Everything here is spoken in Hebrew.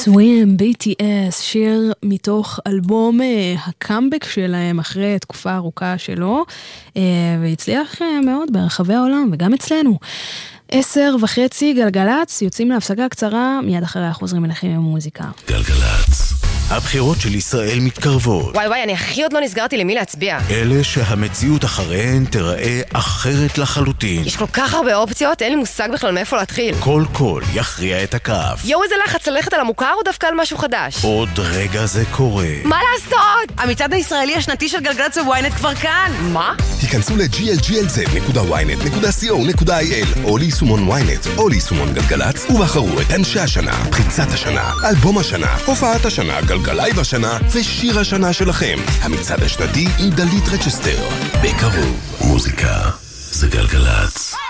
סווים, BTS, שיר מתוך אלבום הקאמבק שלהם אחרי תקופה ארוכה שלו, והצליח מאוד ברחבי העולם וגם אצלנו. 10:30 גלגלץ, יוצאים להפסקה קצרה, מיד אחריה חוזרים אליכם עם המוזיקה. גלגלץ, הבחירות של ישראל מתקרבות. וואי, אני הכי עוד לא נסגרתי למי להצביע. אלה שהמציאות אחריהן תראה אחרת לחלוטין. יש כל כך הרבה אופציות, אין לי מושג בכלל מאיפה להתחיל. כל קול יכריע את הכף. יואו, איזה לחץ, ללכת על המוכר או דווקא על משהו חדש? עוד רגע זה קורה. מה לעשות? המצעד הישראלי השנתי של גלגלצ וויינט כבר כאן. מה? היכנסו ל-glglz.ynet.co.il או ליישומון וויינט או ליישומון גלגלצ ובחרו את אנשי השנה, פריצת השנה, אלבום השנה, הופעת השנה, גלגלייב השנה ושיר השנה שלכם. המצעד השנתי עם דלית רצ'סטר. בקרוב. מוזיקה זה גלגלצ.